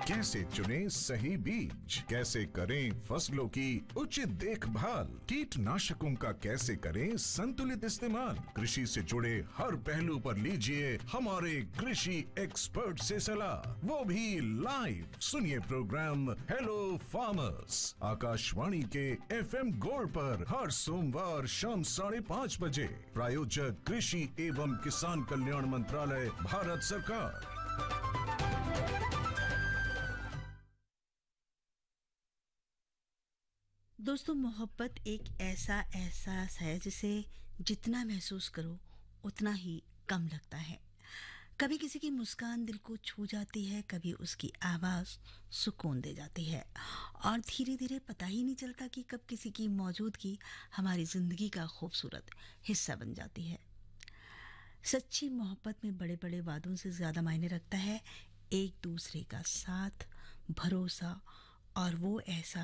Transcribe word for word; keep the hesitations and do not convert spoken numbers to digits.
कैसे चुनें सही बीज, कैसे करें फसलों की उचित देखभाल, कीटनाशकों का कैसे करें संतुलित इस्तेमाल, कृषि से जुड़े हर पहलू पर लीजिए हमारे कृषि एक्सपर्ट से सलाह, वो भी लाइव। सुनिए प्रोग्राम हेलो फार्मर्स आकाशवाणी के एफएम गोल्ड पर हर सोमवार शाम साढ़े पाँच बजे। प्रायोजक कृषि एवं किसान कल्याण मंत्रालय, भारत सरकार। दोस्तों, मोहब्बत एक ऐसा एहसास है जिसे जितना महसूस करो उतना ही कम लगता है। कभी किसी की मुस्कान दिल को छू जाती है, कभी उसकी आवाज़ सुकून दे जाती है, और धीरे धीरे पता ही नहीं चलता कि कब किसी की मौजूदगी हमारी ज़िंदगी का खूबसूरत हिस्सा बन जाती है। सच्ची मोहब्बत में बड़े बड़े वादों से ज़्यादा मायने रखता है एक दूसरे का साथ, भरोसा और वो एहसास